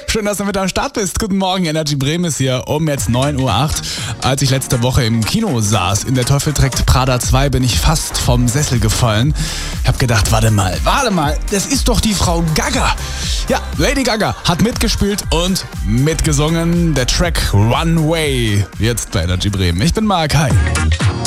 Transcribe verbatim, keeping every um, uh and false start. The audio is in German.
Schön, dass du mit am Start bist. Guten Morgen, Energy Bremen ist hier um jetzt neun Uhr acht. Als ich letzte Woche im Kino saß, in Der Teufel trägt Prada zwei, bin ich fast vom Sessel gefallen. Ich hab gedacht, warte mal, warte mal, das ist doch die Frau Gaga. Ja, Lady Gaga hat mitgespielt und mitgesungen. Der Track Runway, jetzt bei Energy Bremen. Ich bin Mark, hi.